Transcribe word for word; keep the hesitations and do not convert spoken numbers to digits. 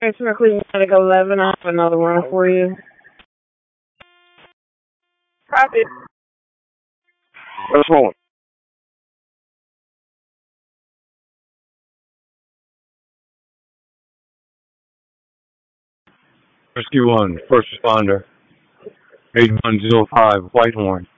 It's Cleveland Medic eleven. I have another one for you. Copy. What's wrong? Rescue one, first responder, eight one zero five Whitehorn.